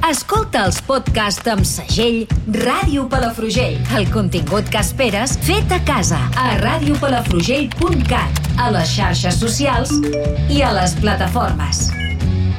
Escolta els podcasts amb segell Ràdio Palafrugell. El contingut que esperes fet a casa a radiopalafrugell.cat, a les xarxes socials i a les plataformes.